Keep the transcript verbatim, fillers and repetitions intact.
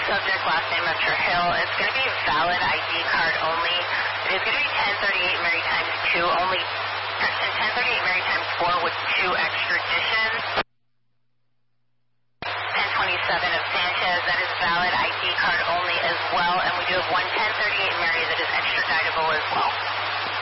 subject, last name Metro Hill. It's going to be valid I D card only. It is going to be ten thirty-eight Mary times two, only, and ten thirty-eight Mary times four with two extraditions. ten twenty-seven of Sanchez, that is valid I D card only as well, and we do have one ten thirty-eight Mary that is extraditable as well.